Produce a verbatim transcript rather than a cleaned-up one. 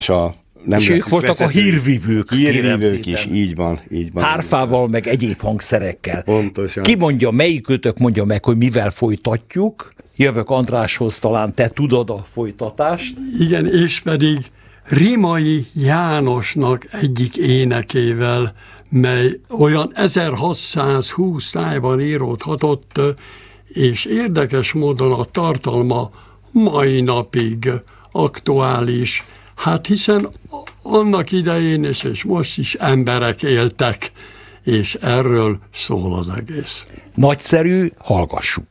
a és ők voltak a hírvívők. Hírvívők is, így van, így van. Hárfával, meg egyéb hangszerekkel. Pontosan. Ki mondja, melyikőtök mondja meg, hogy mivel folytatjuk? Jövök Andráshoz, talán te tudod a folytatást. Igen, és pedig Rimai Jánosnak egyik énekével, mely olyan ezerhatszázhúsz tájban íródhatott, és érdekes módon a tartalma mai napig aktuális. Hát hiszen annak idején is, és most is emberek éltek, és erről szól az egész. Nagyszerű, hallgassuk.